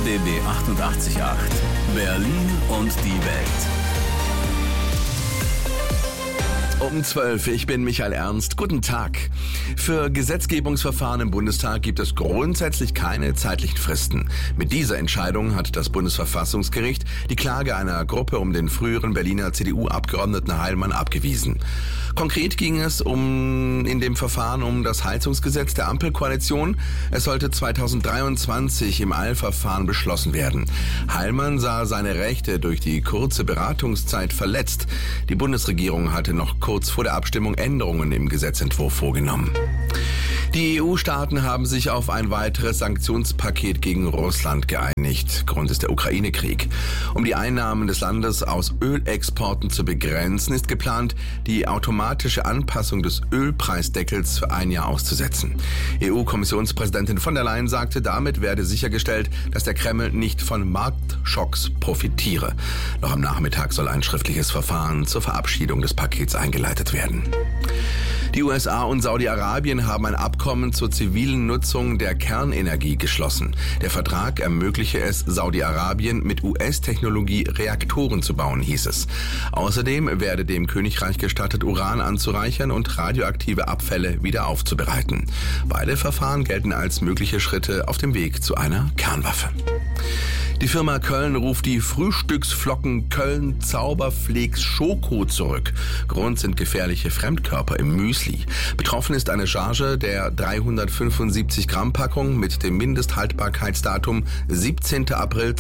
RBB 88.8 Berlin und die Welt. Um 12, ich bin Michael Ernst. Guten Tag. Für Gesetzgebungsverfahren im Bundestag gibt es grundsätzlich keine zeitlichen Fristen. Mit dieser Entscheidung hat das Bundesverfassungsgericht die Klage einer Gruppe um den früheren Berliner CDU-Abgeordneten Heilmann abgewiesen. Konkret ging es in dem Verfahren um das Heizungsgesetz der Ampelkoalition. Es sollte 2023 im Eilverfahren beschlossen werden. Heilmann sah seine Rechte durch die kurze Beratungszeit verletzt. Die Bundesregierung hatte noch kurz vor der Abstimmung Änderungen im Gesetzentwurf vorgenommen. Die EU-Staaten haben sich auf ein weiteres Sanktionspaket gegen Russland geeinigt. Grund ist der Ukraine-Krieg. Um die Einnahmen des Landes aus Ölexporten zu begrenzen, ist geplant, die automatische Anpassung des Ölpreisdeckels für ein Jahr auszusetzen. EU-Kommissionspräsidentin von der Leyen sagte, damit werde sichergestellt, dass der Kreml nicht von Marktschocks profitiere. Noch am Nachmittag soll ein schriftliches Verfahren zur Verabschiedung des Pakets eingeleitet werden. Die USA und Saudi-Arabien haben ein Abkommen zur zivilen Nutzung der Kernenergie geschlossen. Der Vertrag ermögliche es Saudi-Arabien mit US-Technologie Reaktoren zu bauen, hieß es. Außerdem werde dem Königreich gestattet, Uran anzureichern und radioaktive Abfälle wieder aufzubereiten. Beide Verfahren gelten als mögliche Schritte auf dem Weg zu einer Kernwaffe. Die Firma Köln ruft die Frühstücksflocken Köln Zauberflex Schoko zurück. Grund sind gefährliche Fremdkörper im Müsli. Betroffen ist eine Charge der 375 Gramm Packung mit dem Mindesthaltbarkeitsdatum 17. April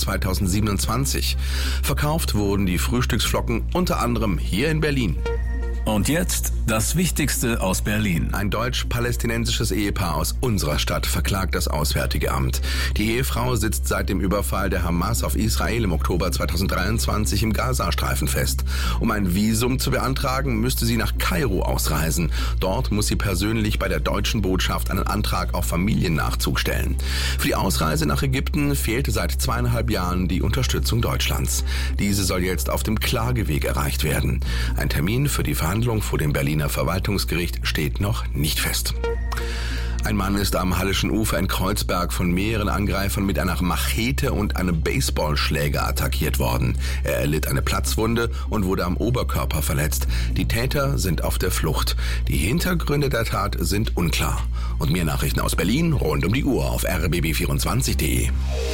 2027. Verkauft wurden die Frühstücksflocken unter anderem hier in Berlin. Und jetzt das Wichtigste aus Berlin. Ein deutsch-palästinensisches Ehepaar aus unserer Stadt verklagt das Auswärtige Amt. Die Ehefrau sitzt seit dem Überfall der Hamas auf Israel im Oktober 2023 im Gazastreifen fest. Um ein Visum zu beantragen, müsste sie nach Kairo ausreisen. Dort muss sie persönlich bei der deutschen Botschaft einen Antrag auf Familiennachzug stellen. Für die Ausreise nach Ägypten fehlte seit 2,5 Jahren die Unterstützung Deutschlands. Diese soll jetzt auf dem Klageweg erreicht werden. Ein Termin für die Verhandlung vor dem Berliner Verwaltungsgericht steht noch nicht fest. Ein Mann ist am Halleschen Ufer in Kreuzberg von mehreren Angreifern mit einer Machete und einem Baseballschläger attackiert worden. Er erlitt eine Platzwunde und wurde am Oberkörper verletzt. Die Täter sind auf der Flucht. Die Hintergründe der Tat sind unklar. Und mehr Nachrichten aus Berlin rund um die Uhr auf rbb24.de.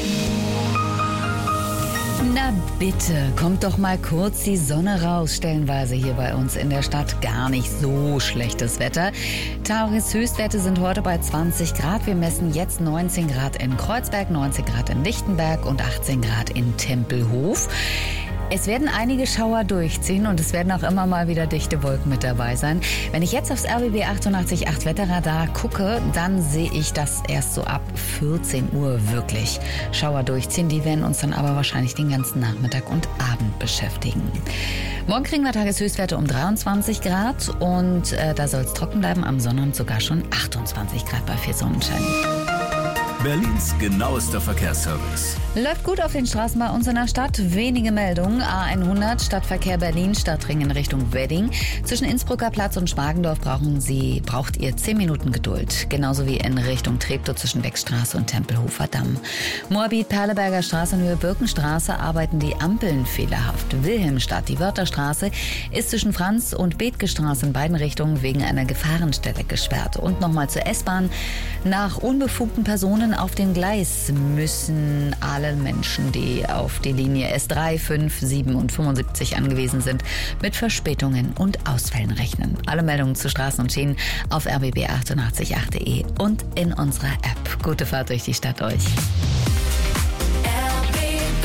Na bitte, kommt doch mal kurz die Sonne raus. Stellenweise hier bei uns in der Stadt gar nicht so schlechtes Wetter. Tageshöchstwerte sind heute bei 20 Grad. Wir messen jetzt 19 Grad in Kreuzberg, 19 Grad in Lichtenberg und 18 Grad in Tempelhof. Es werden einige Schauer durchziehen und es werden auch immer mal wieder dichte Wolken mit dabei sein. Wenn ich jetzt aufs RBB 88.8 Wetterradar gucke, dann sehe ich das erst so ab 14 Uhr wirklich Schauer durchziehen. Die werden uns dann aber wahrscheinlich den ganzen Nachmittag und Abend beschäftigen. Morgen kriegen wir Tageshöchstwerte um 23 Grad und da soll es trocken bleiben. Am Sonnabend sogar schon 28 Grad bei viel Sonnenschein. Berlins genauester Verkehrsservice. Läuft gut auf den Straßen bei uns in der Stadt. Wenige Meldungen. A100 Stadtverkehr Berlin, Stadtring in Richtung Wedding. Zwischen Innsbrucker Platz und Schmargendorf braucht ihr 10 Minuten Geduld. Genauso wie in Richtung Treptow zwischen Beckstraße und Tempelhofer Damm. Moabit, Perleberger Straße und Höhe Birkenstraße arbeiten die Ampeln fehlerhaft. Wilhelmstadt, die Wörtherstraße, ist zwischen Franz- und Bethgestraße in beiden Richtungen wegen einer Gefahrenstelle gesperrt. Und nochmal zur S-Bahn. Nach unbefugten Personen auf dem Gleis müssen alle Menschen, die auf die Linie S3, 5, 7 und 75 angewiesen sind, mit Verspätungen und Ausfällen rechnen. Alle Meldungen zu Straßen und Schienen auf rbb888.de und in unserer App. Gute Fahrt durch die Stadt euch. RBB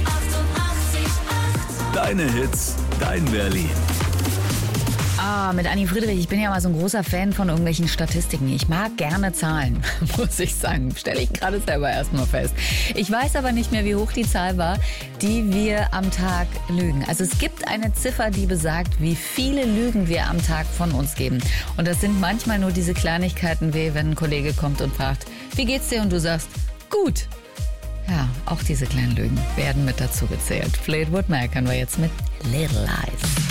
88.8. Deine Hits, dein Berlin. Mit Anni Friedrich, ich bin ja mal so ein großer Fan von irgendwelchen Statistiken. Ich mag gerne Zahlen, muss ich sagen. Stelle ich gerade selber erstmal fest. Ich weiß aber nicht mehr, wie hoch die Zahl war, die wir am Tag lügen. Also es gibt eine Ziffer, die besagt, wie viele Lügen wir am Tag von uns geben. Und das sind manchmal nur diese Kleinigkeiten, wie wenn ein Kollege kommt und fragt, wie geht's dir? Und du sagst, gut. Ja, auch diese kleinen Lügen werden mit dazu gezählt. Fleetwood Mac können wir jetzt mit Little Lies.